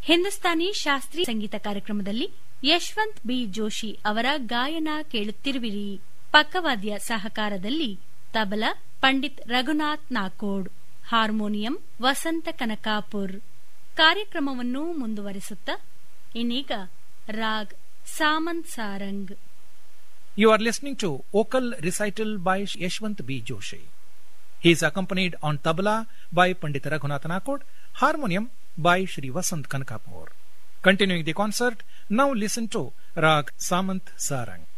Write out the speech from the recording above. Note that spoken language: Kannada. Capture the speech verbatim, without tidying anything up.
ಹಿಂದೂಸ್ತಾನಿ ಶಾಸ್ತ್ರೀಯ ಸಂಗೀತ ಕಾರ್ಯಕ್ರಮದಲ್ಲಿ ಯಶವಂತ್ ಬಿ ಜೋಶಿ ಅವರ ಗಾಯನ ಕೇಳುತ್ತಿರುವಿರಿ. ಪಕ್ಕವಾದ್ಯ ಸಹಕಾರದಲ್ಲಿ ತಬಲಾ ಪಂಡಿತ್ ರಘುನಾಥ್ ನಾಕೋಡ್, ಹಾರ್ಮೋನಿಯಂ ವಸಂತ ಕನಕಾಪುರ್. ಕಾರ್ಯಕ್ರಮವನ್ನು ಮುಂದುವರಿಸುತ್ತಾ ಇನ್ನೀಗ raag Samant Sarang. You are listening to vocal recital by Yashwant B. Joshi. He is accompanied on tabla by Pandit Raghunath Nakod, harmonium by Shri Vasant Kankapur. Continuing the concert, now listen to Rag Samant Sarang.